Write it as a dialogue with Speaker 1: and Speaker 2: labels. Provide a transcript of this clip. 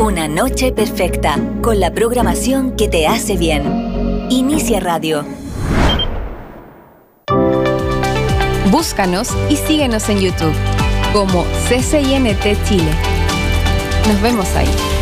Speaker 1: Una noche perfecta, con la programación que te hace bien. Inicia Radio.
Speaker 2: Búscanos y síguenos en YouTube como CCINT Chile. Nos vemos ahí.